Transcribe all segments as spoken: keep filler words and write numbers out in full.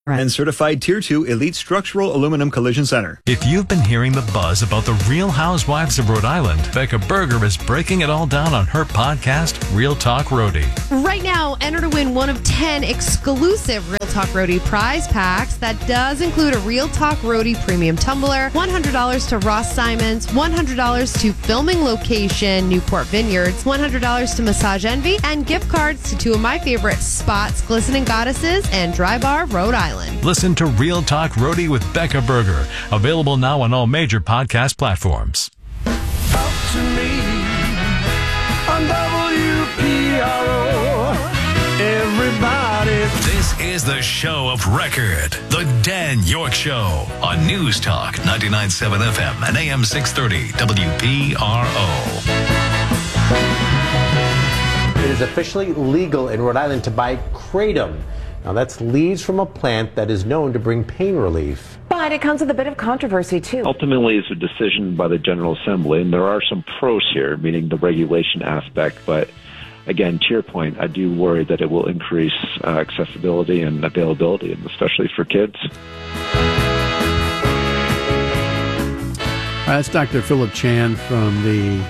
and certified Tier two Elite Structural Aluminum Collision Center. If you've been hearing the buzz about the Real Housewives of Rhode Island, Becca Berger is breaking it all down on her podcast, Real Talk Roadie. Right now, enter to win one of ten exclusive Real Talk Roadie prize packs. That does include a Real Talk Roadie premium tumbler, one hundred dollars to Ross Simons, one hundred dollars to filming location Newport Vineyards, one hundred dollars to Massage Envy, and gift cards to two of my favorite spots, Glistening Goddesses and Dry Bar, Rhode Island. Listen to Real Talk Roadie with Becca Berger. Available now on all major podcast platforms. Talk to me on W P R O. Everybody. This is the show of record. The Dan York Show on News Talk ninety-nine point seven F M and A M six thirty W P R O. It is officially legal in Rhode Island to buy kratom. Now, that's leaves from a plant that is known to bring pain relief. But it comes with a bit of controversy, too. Ultimately, it's a decision by the General Assembly, and there are some pros here, meaning the regulation aspect. But again, to your point, I do worry that it will increase uh, accessibility and availability, and especially for kids. All right, that's Doctor Philip Chan from the...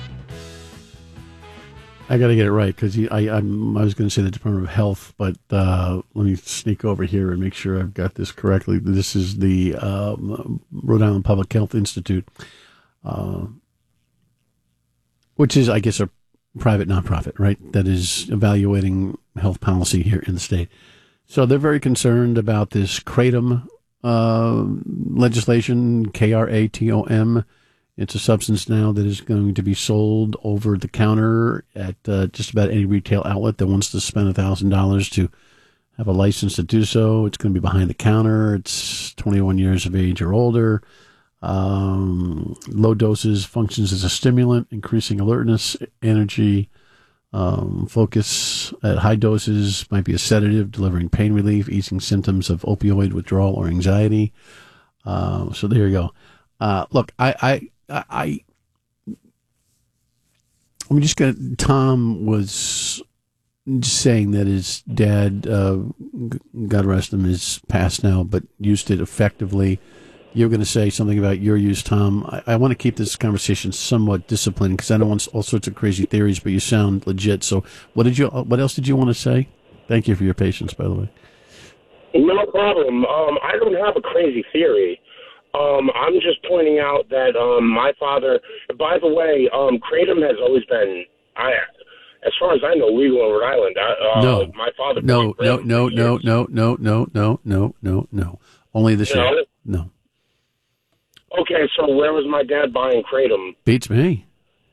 I got to get it right because I, I'm, I was going to say the Department of Health, but uh, let me sneak over here and make sure I've got this correctly. This is the um, Rhode Island Public Health Institute, uh, which is, I guess, a private nonprofit, right, that is evaluating health policy here in the state. So they're very concerned about this kratom uh, legislation, K R A T O M. It's a substance now that is going to be sold over the counter at uh, just about any retail outlet that wants to spend one thousand dollars to have a license to do so. It's going to be behind the counter. It's twenty-one years of age or older. Um, low doses functions as a stimulant, increasing alertness, energy, um, focus. At high doses might be a sedative, delivering pain relief, easing symptoms of opioid withdrawal or anxiety. Uh, so there you go. Uh, look, I... I I, I'm just going to, Tom was saying that his dad, uh, God rest him, is passed now, but used it effectively. You're going to say something about your use, Tom. I, I want to keep this conversation somewhat disciplined because I don't want all sorts of crazy theories, but you sound legit. So what did you, what else did you want to say? Thank you for your patience, by the way. No problem. Um, I don't have a crazy theory. Um, I'm just pointing out that um, my father, by the way, um, kratom has always been, I, as far as I know, legal in Rhode Island. I, uh, no, my father. No, no, no, no, no, no, no, no, no, no, no. Only the state. No? no. Okay, so where was my dad buying kratom? Beats me.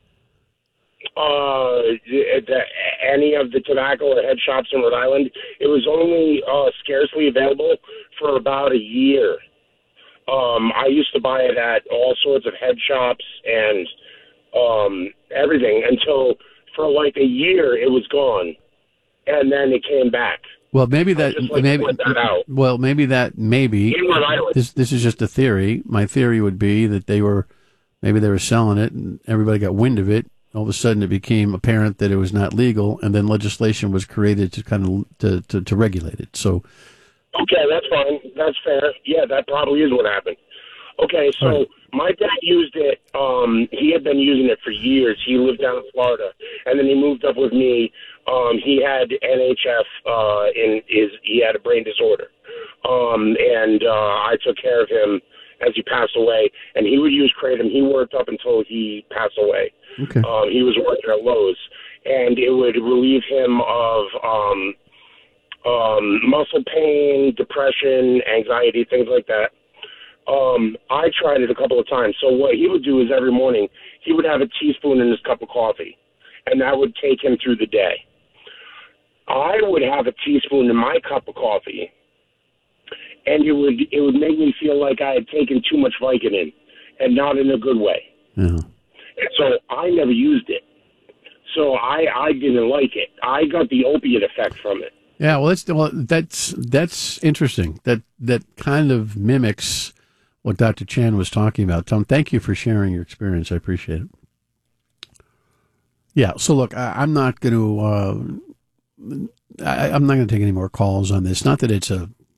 Uh, the, any of the tobacco or head shops in Rhode Island, it was only uh, scarcely available for about a year. Um, I used to buy it at all sorts of head shops and um, everything until for like a year it was gone, and then it came back. Well, maybe that just, like, maybe that out. well maybe that maybe in Rhode Island. This this is just a theory. My theory would be that they were maybe they were selling it and everybody got wind of it. All of a sudden, it became apparent that it was not legal, and then legislation was created to kind of to, to, to regulate it. So. Okay, that's fine. That's fair. Yeah, that probably is what happened. Okay, so right. My dad used it. Um, he had been using it for years. He lived down in Florida, and then he moved up with me. Um, he had N H F uh, in his. He had a brain disorder, um, and uh, I took care of him as he passed away. And he would use kratom. He worked up until he passed away. Okay. Um, he was working at Lowe's, and it would relieve him of. Um, Um, muscle pain, depression, anxiety, things like that. Um, I tried it a couple of times. So what he would do is every morning he would have a teaspoon in his cup of coffee, and that would take him through the day. I would have a teaspoon in my cup of coffee, and it would it would make me feel like I had taken too much Vicodin, and not in a good way. Yeah. And so I never used it. So I, I didn't like it. I got the opiate effect from it. Yeah, well, that's well, that's that's interesting. That that kind of mimics what Doctor Chan was talking about. Tom, thank you for sharing your experience. I appreciate it. Yeah. So look, I, I'm not going to. Uh, I, I'm not going to take any more calls on this. Not that it's a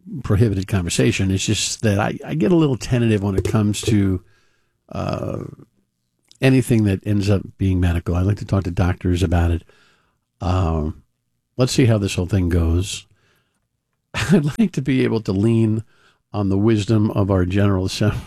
prohibited conversation. It's just that I, I get a little tentative when it comes to uh, anything that ends up being medical. I like to talk to doctors about it. Uh, let's see how this whole thing goes. I'd like to be able to lean on the wisdom of our General Assembly.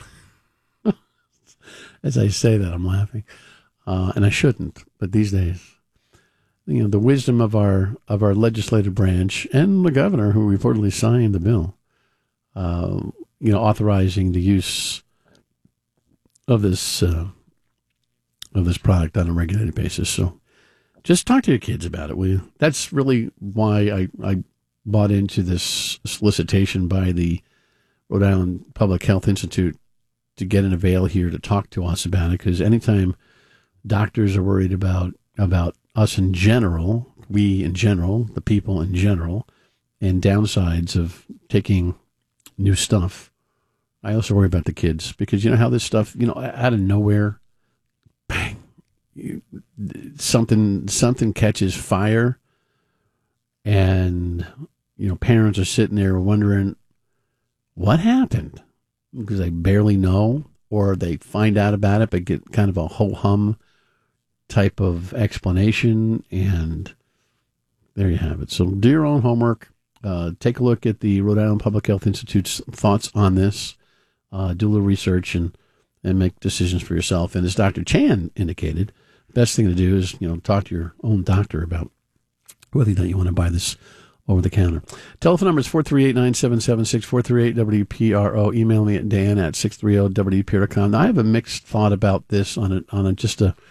As I say that, I'm laughing. Uh, and I shouldn't, but these days, you know, the wisdom of our of our legislative branch and the governor, who reportedly signed the bill, uh, you know, authorizing the use of this uh, of this product on a regulated basis. So, just talk to your kids about it, will you? That's really why I, I bought into this solicitation by the Rhode Island Public Health Institute to get an avail here to talk to us about it, because anytime doctors are worried about about us in general, we in general, the people in general, and downsides of taking new stuff, I also worry about the kids, because you know how this stuff, you know, out of nowhere, bang, you, something something catches fire, and you know, parents are sitting there wondering what happened, because they barely know, or they find out about it but get kind of a ho-hum type of explanation, and there you have it. So do your own homework. Uh, take a look at the Rhode Island Public Health Institute's thoughts on this. Uh, do a little research and, and make decisions for yourself. And as Doctor Chan indicated, the best thing to do is, you know, talk to your own doctor about whether or not you want to buy this over the counter. Telephone number is four three eight, nine seven seven six, four three eight W P R O. Email me at Dan at six thirty W P R O dot com. Now, I have a mixed thought about this on a, on a, just a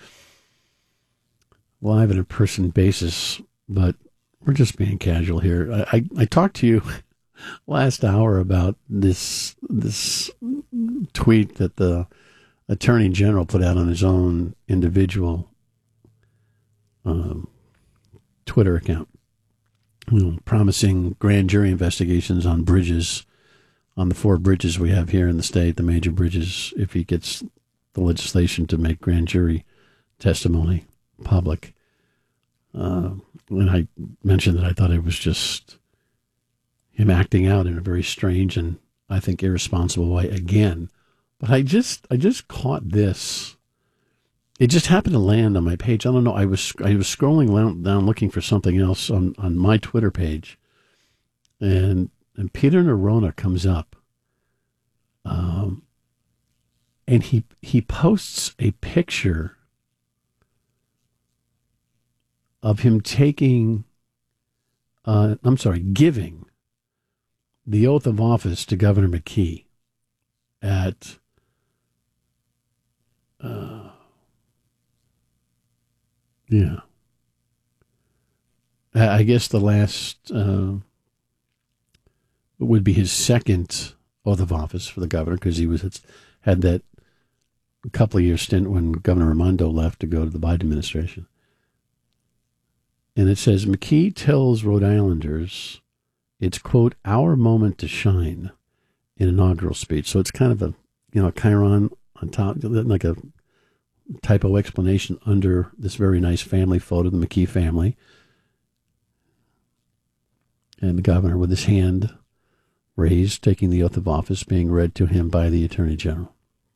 live and in-person basis, but we're just being casual here. I, I, I talked to you last hour about this this tweet that the Attorney General put out on his own individual um, Twitter account, you know, promising grand jury investigations on bridges, on the four bridges we have here in the state, the major bridges, if he gets the legislation to make grand jury testimony public. Uh, and I mentioned that I thought it was just him acting out in a very strange and I think irresponsible way again. But I just I just caught this. It just happened to land on my page. I don't know. I was I was scrolling down looking for something else on, on my Twitter page, and and Peter Nerona comes up, um, and he he posts a picture of him taking, uh, I'm sorry, giving the oath of office to Governor McKee at, uh, yeah, I guess the last uh, would be his second oath of office for the governor, because he was had that a couple of year stint when Governor Raimondo left to go to the Biden administration. And it says, McKee tells Rhode Islanders it's, quote, our moment to shine in inaugural speech. So it's kind of a, you know, a chyron on top, like a typo explanation under this very nice family photo, the McKee family. And the governor with his hand raised, taking the oath of office, being read to him by the Attorney General.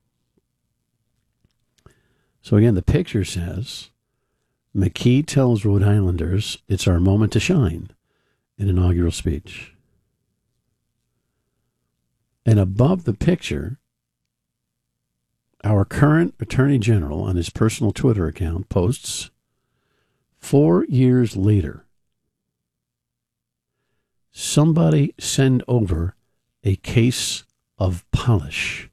So again, the picture says, McKee tells Rhode Islanders it's our moment to shine in inaugural speech. And above the picture, our current Attorney General on his personal Twitter account posts, four years later, somebody send over a case of polish.